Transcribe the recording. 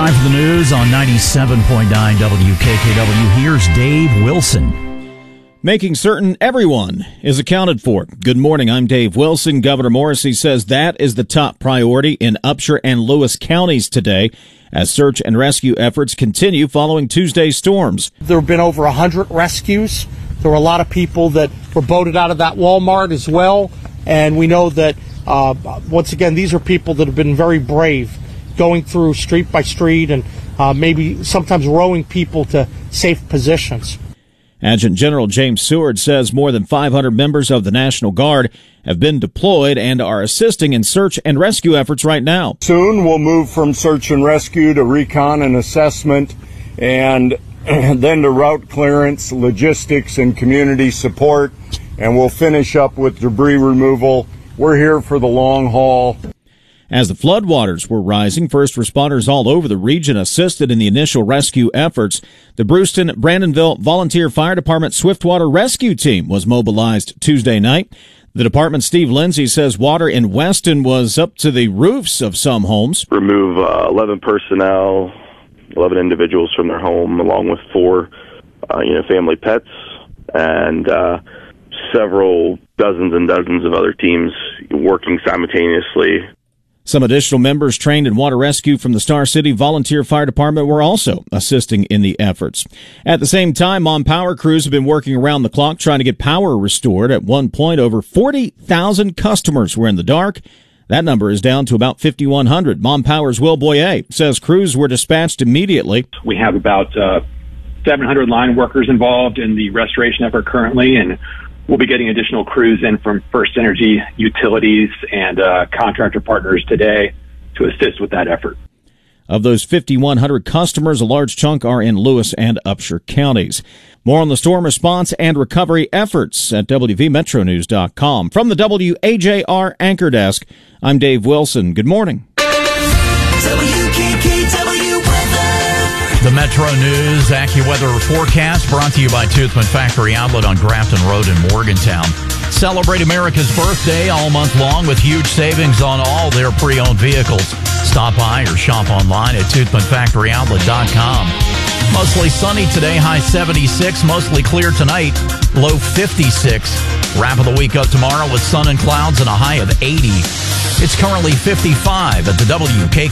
Time for the news on 97.9 WKKW. Here's Dave Wilson. Making certain everyone is accounted for. Good morning, I'm Dave Wilson. Governor Morrissey says that is the top priority in Upshur and Lewis counties today as search and rescue efforts continue following Tuesday's storms. There have been over 100 rescues. There were a lot of people that were boated out of that Walmart as well. And we know that, once again, these are people that have been very brave, going through street by street and maybe sometimes rowing people to safe positions. Adjutant General James Seward says more than 500 members of the National Guard have been deployed and are assisting in search and rescue efforts right now. Soon we'll move from search and rescue to recon and assessment, and then to route clearance, logistics, and community support, and we'll finish up with debris removal. We're here for the long haul. As the floodwaters were rising, first responders all over the region assisted in the initial rescue efforts. The Brewston-Brandonville Volunteer Fire Department Swiftwater Rescue Team was mobilized Tuesday night. The department's Steve Lindsay says water in Weston was up to the roofs of some homes. Remove 11 personnel, 11 individuals from their home, along with 4 family pets, and several dozens and dozens of other teams working simultaneously. Some additional members trained in water rescue from the Star City Volunteer Fire Department were also assisting in the efforts. At the same time, Mon Power crews have been working around the clock trying to get power restored. At one point, over 40,000 customers were in the dark. That number is down to about 5,100. Mon Power's Will Boyer says crews were dispatched immediately. We have about 700 line workers involved in the restoration effort currently, and we'll be getting additional crews in from First Energy, utilities, and contractor partners today to assist with that effort. Of those 5,100 customers, a large chunk are in Lewis and Upshur counties. More on the storm response and recovery efforts at WVMetroNews.com. From the WAJR Anchor Desk, I'm Dave Wilson. Good morning. The Metro News AccuWeather forecast brought to you by Toothman Factory Outlet on Grafton Road in Morgantown. Celebrate America's birthday all month long with huge savings on all their pre-owned vehicles. Stop by or shop online at toothmanfactoryoutlet.com. Mostly sunny today, high 76. Mostly clear tonight, low 56. Wrap of the week up tomorrow with sun and clouds and a high of 80. It's currently 55 at the WKK.